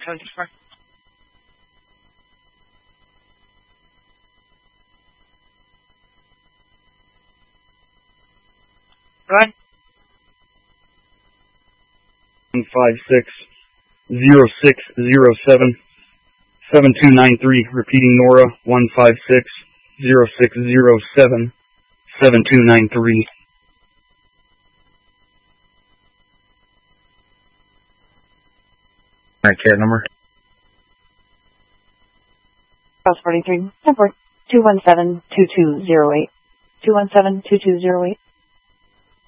74. Go ahead. 1560607 7293. Repeating Nora 1560607 7293. Alright, cat number. Cross 43, report 217-2208. 217-2208.